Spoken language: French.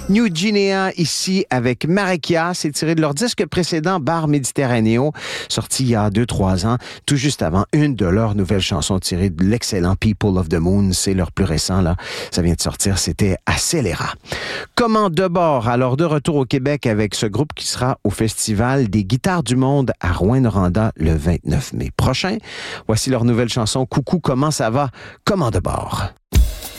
New Guinea ici avec Marekia. C'est tiré de leur disque précédent, Bar Méditerranéo, sorti il y a 2-3 ans, tout juste avant une de leurs nouvelles chansons tirées de l'excellent People of the Moon. C'est leur plus récent, là. Ça vient de sortir, c'était Accéléra. Comment de bord, alors de retour au Québec avec ce groupe qui sera au Festival des Guitares du Monde à Rouyn-Noranda le 29 mai prochain. Voici leur nouvelle chanson, Coucou, comment ça va? Comment de bord?